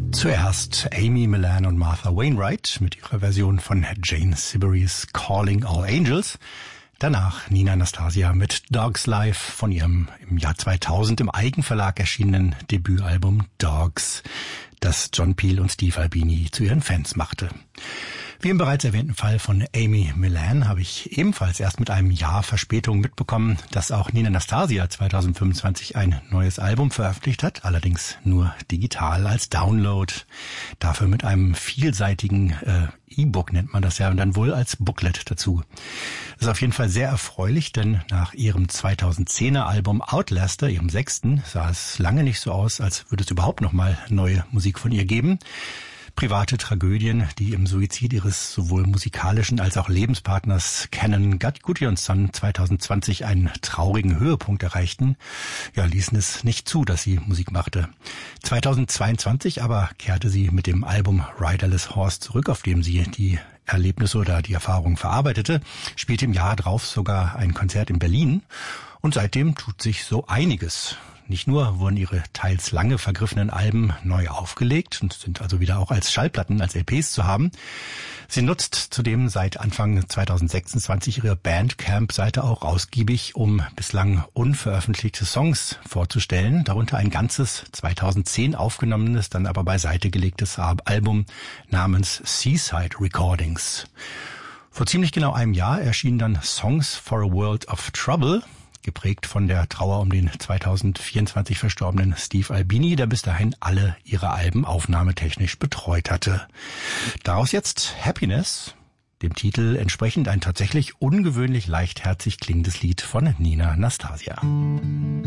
Zuerst Amy Millan und Martha Wainwright mit ihrer Version von Jane Siberry's Calling All Angels. Danach Nina Anastasia mit Dogs Life von ihrem im Jahr 2000 im Eigenverlag erschienenen Debütalbum Dogs, das John Peel und Steve Albini zu ihren Fans machte. Wie im bereits erwähnten Fall von Amy Millan habe ich ebenfalls erst mit einem Jahr Verspätung mitbekommen, dass auch Nina Anastasia 2025 ein neues Album veröffentlicht hat, allerdings nur digital als Download. Dafür mit einem vielseitigen E-Book nennt man das ja und dann wohl als Booklet dazu. Das ist auf jeden Fall sehr erfreulich, denn nach ihrem 2010er Album Outlaster, ihrem 6., sah es lange nicht so aus, als würde es überhaupt noch mal neue Musik von ihr geben. Private Tragödien, die im Suizid ihres sowohl musikalischen als auch Lebenspartners Canon Gudjonsson 2020 einen traurigen Höhepunkt erreichten, ließen es nicht zu, dass sie Musik machte. 2022 aber kehrte sie mit dem Album Riderless Horse zurück, auf dem sie die Erlebnisse oder die Erfahrungen verarbeitete, spielte im Jahr drauf sogar ein Konzert in Berlin und seitdem tut sich so einiges. Nicht nur wurden ihre teils lange vergriffenen Alben neu aufgelegt und sind also wieder auch als Schallplatten, als LPs zu haben. Sie nutzt zudem seit Anfang 2026 ihre Bandcamp-Seite auch ausgiebig, um bislang unveröffentlichte Songs vorzustellen, darunter ein ganzes 2010 aufgenommenes, dann aber beiseite gelegtes Album namens Seaside Recordings. Vor ziemlich genau einem Jahr erschienen dann Songs for a World of Trouble, geprägt von der Trauer um den 2024 verstorbenen Steve Albini, der bis dahin alle ihre Alben aufnahmetechnisch betreut hatte. Daraus jetzt Happiness, dem Titel entsprechend ein tatsächlich ungewöhnlich leichtherzig klingendes Lied von Nina Anastasia.